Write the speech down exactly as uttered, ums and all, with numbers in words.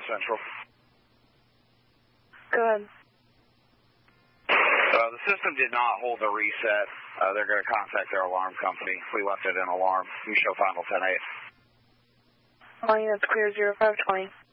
Central. Go ahead. Uh, the system did not hold the reset. Uh, they're going to contact their alarm company. We left it in alarm. You show final ten eight. Line, that's clear, zero five twenty.